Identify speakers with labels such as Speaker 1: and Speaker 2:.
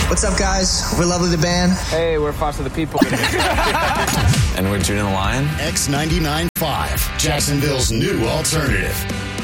Speaker 1: What's up, guys? We're Lovely the Band.
Speaker 2: Hey, we're Foster the People.
Speaker 3: And we're Judah the Lion.
Speaker 4: X99.5, Jacksonville's new alternative.